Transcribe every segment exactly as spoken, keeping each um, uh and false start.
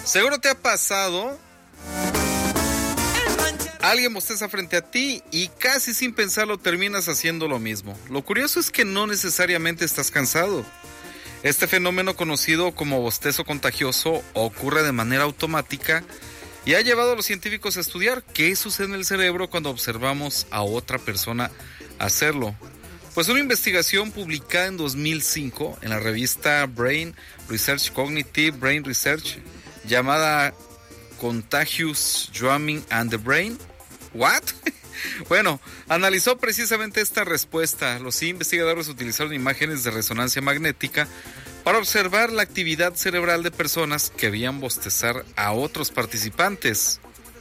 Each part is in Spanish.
Seguro te ha pasado, alguien bosteza frente a ti y casi sin pensarlo terminas haciendo lo mismo. Lo curioso es que no necesariamente estás cansado. Este fenómeno, conocido como bostezo contagioso, ocurre de manera automática y ha llevado a los científicos a estudiar qué sucede en el cerebro cuando observamos a otra persona hacerlo. Pues una investigación publicada en dos mil cinco en la revista Brain Research Cognitive Brain Research, llamada Contagious Drumming and the Brain. ¿What? Bueno, analizó precisamente esta respuesta. Los investigadores utilizaron imágenes de resonancia magnética para observar la actividad cerebral de personas que veían bostezar a otros participantes.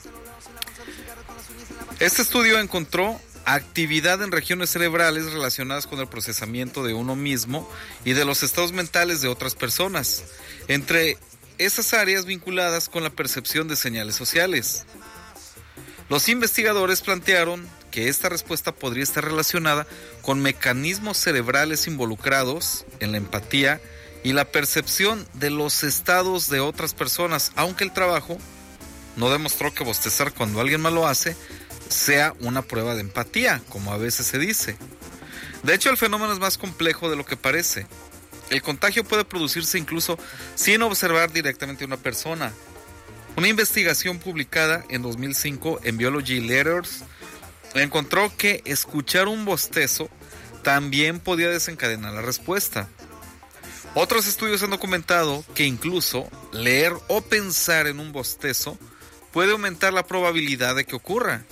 Este estudio encontró actividad en regiones cerebrales relacionadas con el procesamiento de uno mismo y de los estados mentales de otras personas, entre esas áreas vinculadas con la percepción de señales sociales. Los investigadores plantearon que esta respuesta podría estar relacionada con mecanismos cerebrales involucrados en la empatía y la percepción de los estados de otras personas, aunque el trabajo no demostró que bostezar cuando alguien más lo hace sea una prueba de empatía, como a veces se dice. De hecho, el fenómeno es más complejo de lo que parece. El contagio puede producirse incluso sin observar directamente a una persona. Una investigación publicada en dos mil cinco en Biology Letters encontró que escuchar un bostezo también podía desencadenar la respuesta. Otros estudios han documentado que incluso leer o pensar en un bostezo puede aumentar la probabilidad de que ocurra.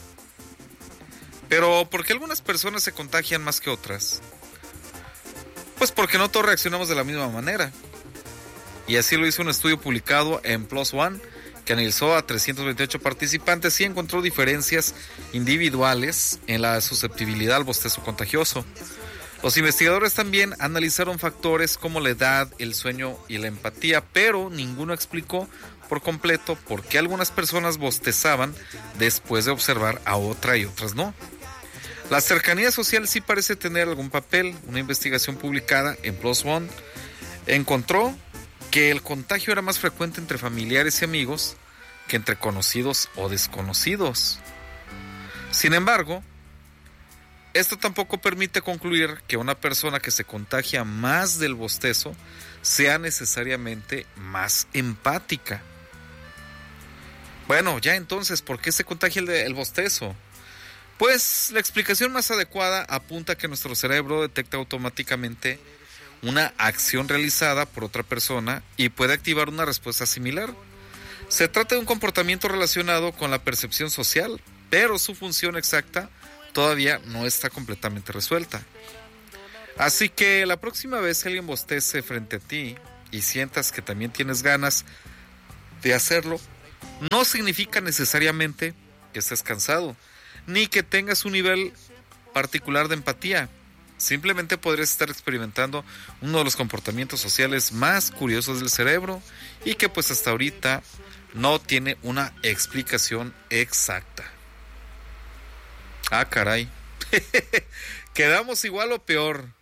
Pero, ¿por qué algunas personas se contagian más que otras? Pues porque no todos reaccionamos de la misma manera. Y así lo hizo un estudio publicado en PLOS ONE, que analizó a trescientos veintiocho participantes y encontró diferencias individuales en la susceptibilidad al bostezo contagioso. Los investigadores también analizaron factores como la edad, el sueño y la empatía, pero ninguno explicó por completo por qué algunas personas bostezaban después de observar a otra y otras no. La cercanía social sí parece tener algún papel. Una investigación publicada en PLOS ONE encontró que el contagio era más frecuente entre familiares y amigos que entre conocidos o desconocidos. Sin embargo, esto tampoco permite concluir que una persona que se contagia más del bostezo sea necesariamente más empática. Bueno, ya entonces, ¿por qué se contagia el, el bostezo? Pues la explicación más adecuada apunta a que nuestro cerebro detecta automáticamente una acción realizada por otra persona y puede activar una respuesta similar. Se trata de un comportamiento relacionado con la percepción social, pero su función exacta todavía no está completamente resuelta. Así que la próxima vez que alguien bostece frente a ti y sientas que también tienes ganas de hacerlo, no significa necesariamente que estés cansado, ni que tengas un nivel particular de empatía. Simplemente podrías estar experimentando uno de los comportamientos sociales más curiosos del cerebro y que pues hasta ahorita no tiene una explicación exacta. Ah, caray. ¿Quedamos igual o peor?